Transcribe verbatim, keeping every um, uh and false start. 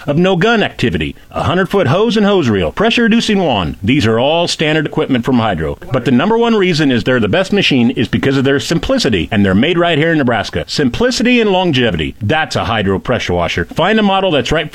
of no gun activity, a hundred-foot hose and hose reel, pressure-reducing wand. These are all standard equipment from Hydro. But the number one reason is they're the best machine is because of their simplicity, and they're made right here in Nebraska. Simplicity and longevity. That's a Hydro pressure washer. Find a model that's right for